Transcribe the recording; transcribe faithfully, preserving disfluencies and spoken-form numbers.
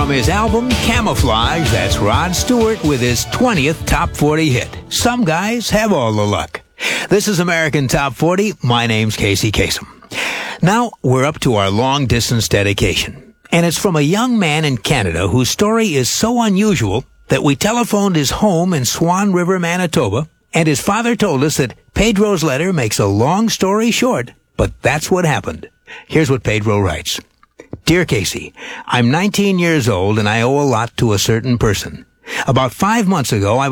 From his album Camouflage, that's Rod Stewart with his twentieth Top forty hit. Some guys have all the luck. This is American Top forty. My name's Casey Kasem. Now, we're up to our long-distance dedication. And it's from a young man in Canada whose story is so unusual that we telephoned his home in Swan River, Manitoba, and his father told us that Pedro's letter makes a long story short, but that's what happened. Here's what Pedro writes. Dear Casey, I'm nineteen years old and I owe a lot to a certain person. About five months ago, I